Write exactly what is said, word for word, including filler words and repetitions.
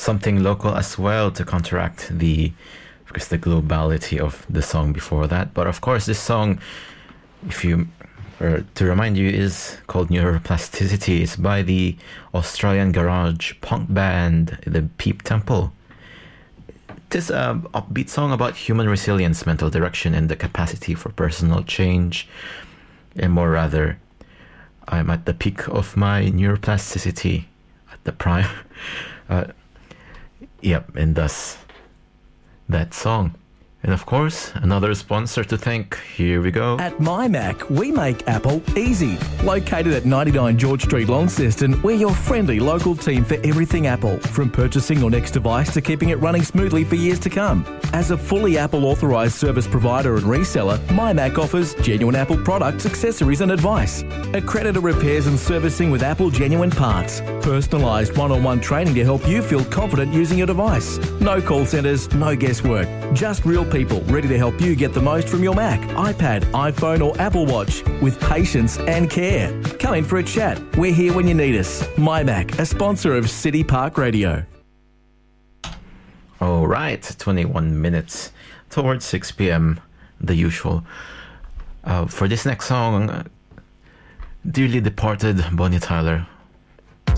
something local as well to counteract the, of course, the globality of the song before that. But of course, this song, if you, or to remind you, is called Neuroplasticity. It's by the Australian garage punk band, the Peep Temple. It is an upbeat song about human resilience, mental direction, and the capacity for personal change. And more rather, I'm at the peak of my neuroplasticity, at the prime. Uh, yep, and thus that song. And of course, another sponsor to thank. Here we go. At MyMac, we make Apple easy. Located at ninety-nine George Street, Launceston, we're your friendly local team for everything Apple. From purchasing your next device to keeping it running smoothly for years to come. As a fully Apple authorised service provider and reseller, MyMac offers genuine Apple products, accessories and advice. Accredited repairs and servicing with Apple genuine parts. Personalised one-on-one training to help you feel confident using your device. No call centres, no guesswork. Just real people ready to help you get the most from your Mac, iPad, iPhone or Apple Watch with patience and care. Come in for a chat. We're here when you need us. MyMac, a sponsor of City Park Radio. All right, twenty-one minutes towards six p.m, the usual. Uh, for this next song, dearly departed Bonnie Tyler,